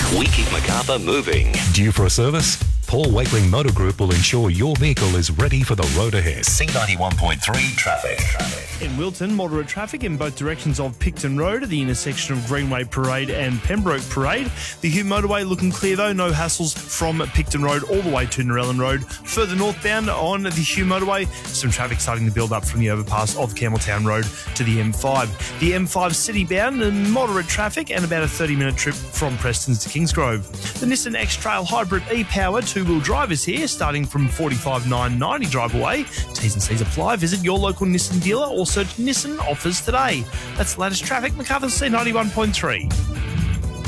We keep Macarthur moving. Due for a service? Paul Wakeling Motor Group will ensure your vehicle is ready for the road ahead. C91.3 traffic. In Wilton, moderate traffic in both directions of Picton Road at the intersection of Greenway Parade and Pembroke Parade. The Hume Motorway looking clear though, no hassles from Picton Road all the way to Narellan Road. Further northbound on the Hume Motorway, some traffic starting to build up from the overpass of Campbelltown Road to the M5. The M5 city-bound and moderate traffic and about a 30-minute trip from Prestons to Kingsgrove. The Nissan X-Trail Hybrid e-Power two-wheel drive is here, starting from $45,990 drive away. T's and C's apply. Visit your local Nissan dealer or search Nissan offers today. That's the latest traffic, Macarthur C91.3.